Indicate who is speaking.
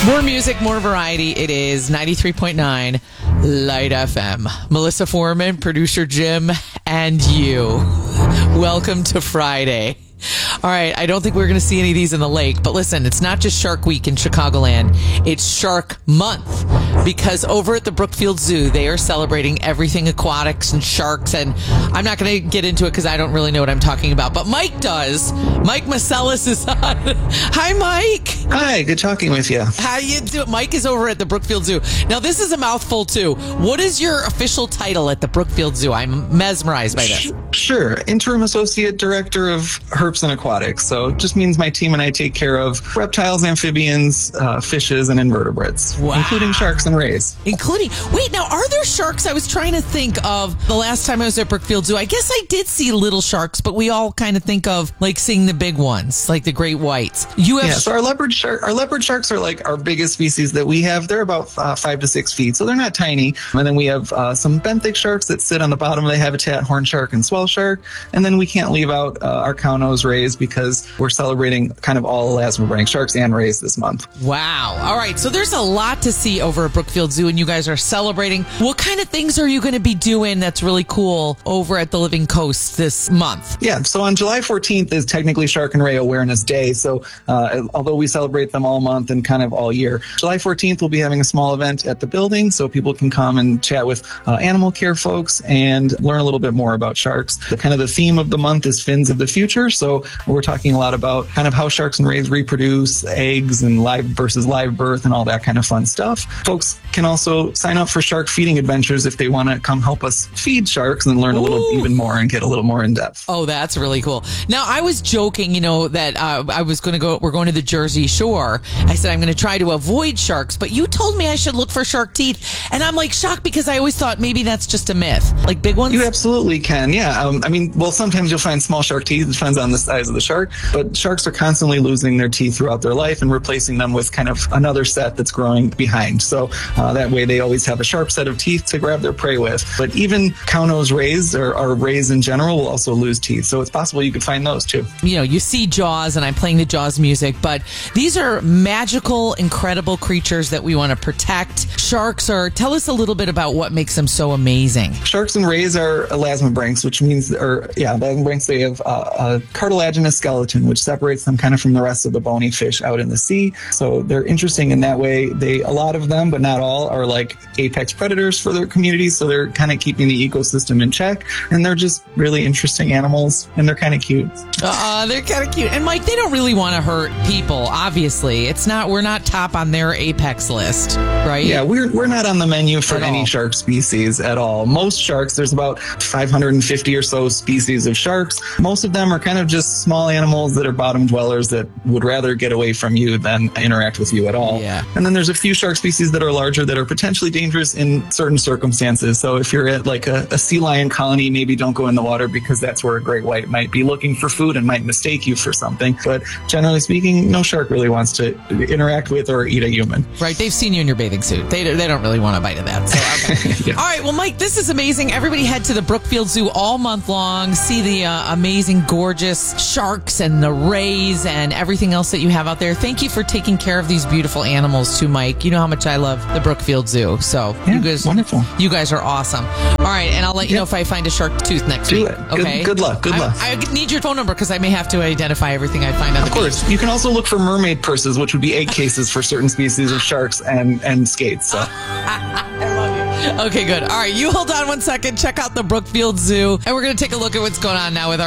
Speaker 1: More music, more variety. It is 93.9 Light FM. Melissa Foreman, producer Jim, and you. Welcome to Friday. All right, I don't think we're going to see any of these in the lake, but listen, it's not just Shark Week in Chicagoland. It's Shark Month, because over at the Brookfield Zoo, they are celebrating everything aquatics and sharks, and I'm not going to get into it because I don't really know what I'm talking about, but Mike does. Mike Masellis is on. Hi, Mike.
Speaker 2: Hi, good talking with you.
Speaker 1: How you doing? Mike is over at the Brookfield Zoo. Now, this is a mouthful, too. What is your official title at the Brookfield Zoo? I'm mesmerized by this.
Speaker 2: Sure. Interim Associate Director of Herps and Aquatics. So it just means my team and I take care of reptiles, amphibians, fishes, and invertebrates, including sharks and rays.
Speaker 1: Wait, now, are there sharks? I was trying to think of the last time I was at Brookfield Zoo. I guess I did see little sharks, but we all kind of think of like seeing the big ones, like the great whites.
Speaker 2: So our leopard sharks are like our biggest species that we have. They're about 5 to 6 feet, so they're not tiny. And then we have some benthic sharks that sit on the bottom of the habitat, horn shark and swell shark. And then we can't leave out our cow-nose rays because we're celebrating kind of all elasmobranch sharks and rays this month.
Speaker 1: Wow. All right. So there's a lot to see over at Brookfield Zoo, and you guys are celebrating. What kind of things are you going to be doing that's really cool over at the Living Coast this month?
Speaker 2: Yeah. So on July 14th is technically Shark and Ray Awareness Day. So although we celebrate them all month and kind of all year, July 14th we'll be having a small event at the building so people can come and chat with animal care folks and learn a little bit more about sharks. The theme of the month is Fins of the Future. So we're talking a lot about kind of how sharks and rays reproduce, eggs and live versus live birth and all that kind of fun stuff. Folks can also sign up for shark feeding adventures if they want to come help us feed sharks and learn a little even more and get a little more in depth.
Speaker 1: Oh, that's really cool. Now, I was joking, that we're going to the Jersey Shore. I said I'm going to try to avoid sharks, but you told me I should look for shark teeth. And I'm like shocked because I always thought maybe that's just a myth. Like big ones?
Speaker 2: You absolutely can, yeah. Sometimes you'll find small shark teeth. It depends on the size of the shark. But sharks are constantly losing their teeth throughout their life and replacing them with kind of another set that's growing behind. So that way they always have a sharp set of teeth to grab their prey with. But even cow-nose rays or rays in general will also lose teeth. So it's possible you could find those too.
Speaker 1: You see Jaws, and I'm playing the Jaws music, but these are magical, incredible creatures that we want to protect. Tell us a little bit about what makes them so amazing.
Speaker 2: Sharks and rays are elasmobranchs, which means, elasmobranchs, they have a cartilaginous skeleton, which separates them kind of from the rest of the bony fish out in the sea. So they're interesting in that way. A lot of them, but not all, are like apex predators for their communities. So they're kind of keeping the ecosystem in check. And they're just really interesting animals, and they're kind of cute.
Speaker 1: They're kind of cute. And Mike, they don't really want to hurt people, obviously. We're not top on their apex list, right?
Speaker 2: Yeah, we're not on the menu for any shark species at all. Most sharks, there's about 550 or so species of sharks. Most of them are kind of just small animals that are bottom dwellers that would rather get away from you than interact with you at all.
Speaker 1: Yeah.
Speaker 2: And then there's a few shark species that are larger that are potentially dangerous in certain circumstances. So if you're at like a sea lion colony, maybe don't go in the water because that's where a great white might be looking for food and might mistake you for something. But generally speaking, no shark really wants to interact with or eat a human.
Speaker 1: Right. They've seen you in your bathing suit. They don't really want a bite of that. So, okay. Yeah. All right. Well, Mike, this is amazing. Everybody head to the Brookfield Zoo all month long. See the amazing, gorgeous sharks and the rays and everything else that you have out there. Thank you for taking care of these beautiful animals too, Mike. You know how much I love the Brookfield Zoo. So you guys,
Speaker 2: wonderful.
Speaker 1: You guys are awesome. All right. And I'll let you know if I find a shark tooth next week. Okay.
Speaker 2: Good luck.
Speaker 1: I need your phone number because I may have to identify everything I find on the beach.
Speaker 2: Of course. You can also look for mermaid purses, which would be egg cases for certain species of sharks and skates. So.
Speaker 1: I love you. Okay, good. All right. You hold on one second. Check out the Brookfield Zoo. And we're going to take a look at what's going on now with our